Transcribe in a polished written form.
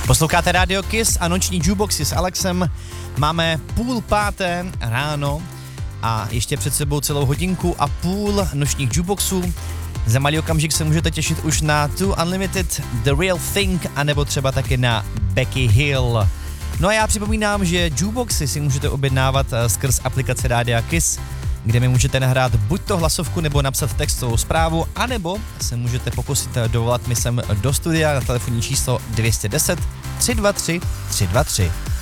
Posloucháte Radio Kiss a noční jukeboxy s Alexem. Máme 4:30 ráno a ještě před sebou celou hodinku a půl nočních jukeboxů. Za malý okamžik se můžete těšit už na Two Unlimited, The Real Thing, anebo třeba taky na Becky Hill. No a já připomínám, že jukeboxy si můžete objednávat skrz aplikace Rádia Kiss, kde mi můžete nahrát buď to hlasovku nebo napsat textovou zprávu, anebo se můžete pokusit dovolat mi sem do studia na telefonní číslo 210 323 323.